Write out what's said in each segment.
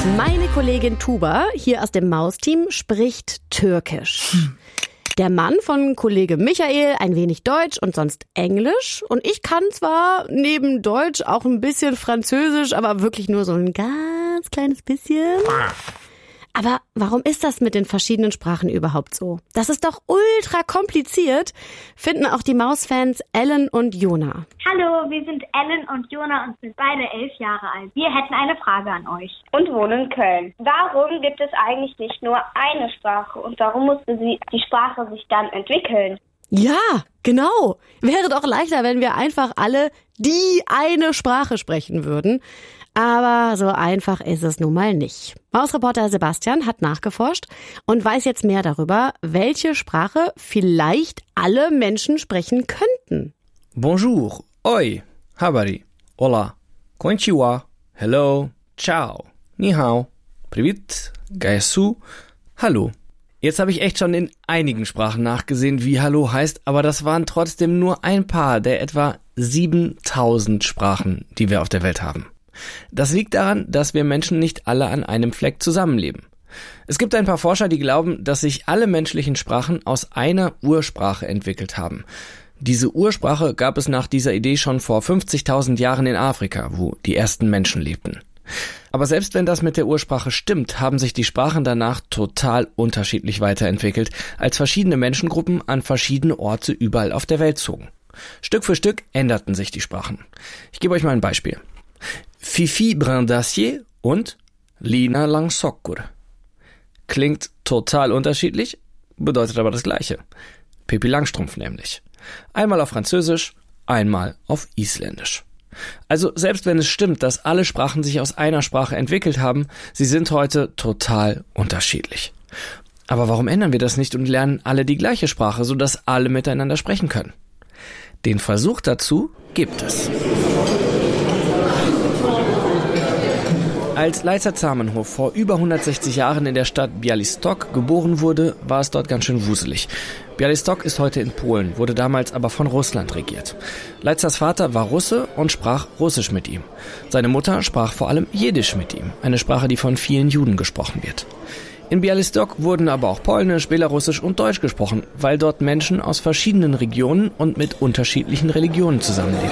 Meine Kollegin Tuba hier aus dem Mausteam spricht Türkisch. Der Mann von Kollege Michael ein wenig Deutsch und sonst Englisch. Und ich kann zwar neben Deutsch auch ein bisschen Französisch, aber wirklich nur so ein ganz kleines bisschen. Aber warum ist das mit den verschiedenen Sprachen überhaupt so? Das ist doch ultra kompliziert, finden auch die Mausfans Ellen und Jona. Hallo, wir sind Ellen und Jona und sind beide 11 Jahre alt. Wir hätten eine Frage an euch. Und wohnen in Köln. Warum gibt es eigentlich nicht nur eine Sprache und warum musste die Sprache sich dann entwickeln? Ja, genau. Wäre doch leichter, wenn wir einfach alle die eine Sprache sprechen würden. Aber so einfach ist es nun mal nicht. Mausreporter Sebastian hat nachgeforscht und weiß jetzt mehr darüber, welche Sprache vielleicht alle Menschen sprechen könnten. Bonjour, oi, habari, hola, konnichiwa, hello, ciao, ni hao, привет, gaisu, hallo. Jetzt habe ich echt schon in einigen Sprachen nachgesehen, wie Hallo heißt, aber das waren trotzdem nur ein paar der etwa 7000 Sprachen, die wir auf der Welt haben. Das liegt daran, dass wir Menschen nicht alle an einem Fleck zusammenleben. Es gibt ein paar Forscher, die glauben, dass sich alle menschlichen Sprachen aus einer Ursprache entwickelt haben. Diese Ursprache gab es nach dieser Idee schon vor 50.000 Jahren in Afrika, wo die ersten Menschen lebten. Aber selbst wenn das mit der Ursprache stimmt, haben sich die Sprachen danach total unterschiedlich weiterentwickelt, als verschiedene Menschengruppen an verschiedene Orte überall auf der Welt zogen. Stück für Stück änderten sich die Sprachen. Ich gebe euch mal ein Beispiel. Fifi Brin d'Acier und Lina Langsokkur. Klingt total unterschiedlich, bedeutet aber das Gleiche. Pippi Langstrumpf nämlich. Einmal auf Französisch, einmal auf Isländisch. Also selbst wenn es stimmt, dass alle Sprachen sich aus einer Sprache entwickelt haben, sie sind heute total unterschiedlich. Aber warum ändern wir das nicht und lernen alle die gleiche Sprache, sodass alle miteinander sprechen können? Den Versuch dazu gibt es. Als Leica Zamenhof vor über 160 Jahren in der Stadt Białystok geboren wurde, war es dort ganz schön wuselig. Białystok ist heute in Polen, wurde damals aber von Russland regiert. Leicas Vater war Russe und sprach Russisch mit ihm. Seine Mutter sprach vor allem Jiddisch mit ihm, eine Sprache, die von vielen Juden gesprochen wird. In Białystok wurden aber auch Polnisch, Belarussisch und Deutsch gesprochen, weil dort Menschen aus verschiedenen Regionen und mit unterschiedlichen Religionen zusammenleben.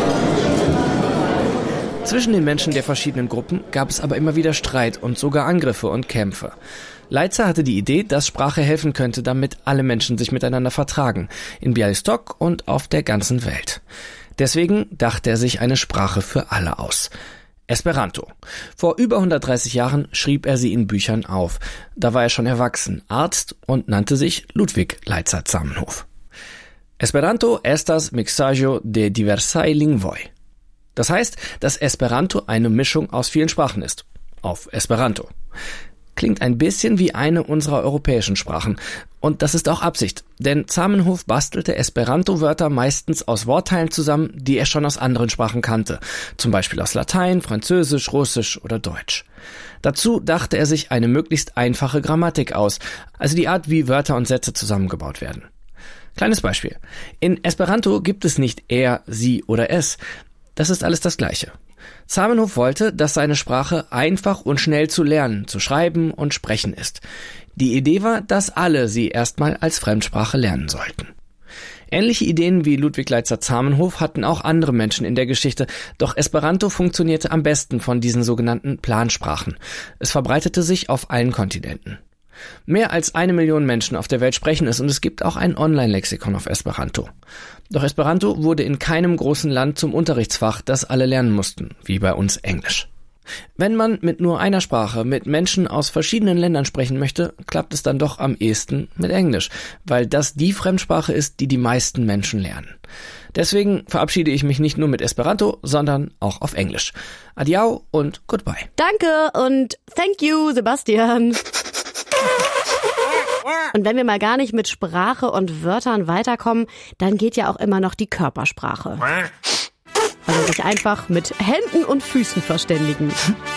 Zwischen den Menschen der verschiedenen Gruppen gab es aber immer wieder Streit und sogar Angriffe und Kämpfe. Leica hatte die Idee, dass Sprache helfen könnte, damit alle Menschen sich miteinander vertragen, in Białystok und auf der ganzen Welt. Deswegen dachte er sich eine Sprache für alle aus. Esperanto. Vor über 130 Jahren schrieb er sie in Büchern auf. Da war er schon erwachsen, Arzt und nannte sich Ludwik Leica Zamenhof. Esperanto estas mixaĵo de diversaj lingvoj. Das heißt, dass Esperanto eine Mischung aus vielen Sprachen ist. Auf Esperanto. Klingt ein bisschen wie eine unserer europäischen Sprachen. Und das ist auch Absicht. Denn Zamenhof bastelte Esperanto-Wörter meistens aus Wortteilen zusammen, die er schon aus anderen Sprachen kannte. Zum Beispiel aus Latein, Französisch, Russisch oder Deutsch. Dazu dachte er sich eine möglichst einfache Grammatik aus. Also die Art, wie Wörter und Sätze zusammengebaut werden. Kleines Beispiel. In Esperanto gibt es nicht er, sie oder es. Das ist alles das Gleiche. Zamenhof wollte, dass seine Sprache einfach und schnell zu lernen, zu schreiben und sprechen ist. Die Idee war, dass alle sie erstmal als Fremdsprache lernen sollten. Ähnliche Ideen wie Ludwik Leica Zamenhof hatten auch andere Menschen in der Geschichte, doch Esperanto funktionierte am besten von diesen sogenannten Plansprachen. Es verbreitete sich auf allen Kontinenten. Mehr als 1 Million Menschen auf der Welt sprechen es und es gibt auch ein Online-Lexikon auf Esperanto. Doch Esperanto wurde in keinem großen Land zum Unterrichtsfach, das alle lernen mussten, wie bei uns Englisch. Wenn man mit nur einer Sprache mit Menschen aus verschiedenen Ländern sprechen möchte, klappt es dann doch am ehesten mit Englisch, weil das die Fremdsprache ist, die die meisten Menschen lernen. Deswegen verabschiede ich mich nicht nur mit Esperanto, sondern auch auf Englisch. Adiao und goodbye. Danke und thank you, Sebastian. Und wenn wir mal gar nicht mit Sprache und Wörtern weiterkommen, dann geht ja auch immer noch die Körpersprache. Also sich einfach mit Händen und Füßen verständigen.